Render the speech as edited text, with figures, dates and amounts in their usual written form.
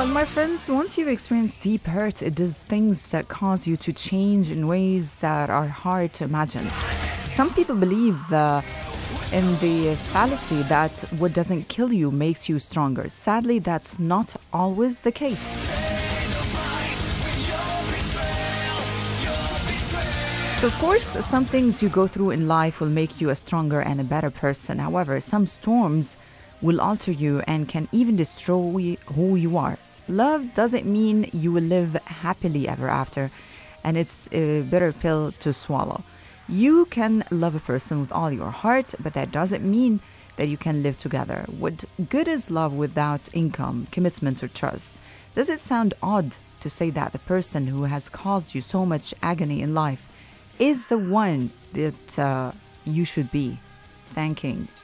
Well, my friends, once you've experienced deep hurt, it does things that cause you to change in ways that are hard to imagine. Some people believe in the fallacy that what doesn't kill you makes you stronger. Sadly, that's not always the case. So, of course, some things you go through in life will make you a stronger and a better person. However, some storms will alter you and can even destroy who you are. Love doesn't mean you will live happily ever after, and it's a bitter pill to swallow. You can love a person with all your heart, but that doesn't mean that you can live together. What good is love without income, commitment, or trust? Does it sound odd to say that the person who has caused you so much agony in life is the one that you should be thanking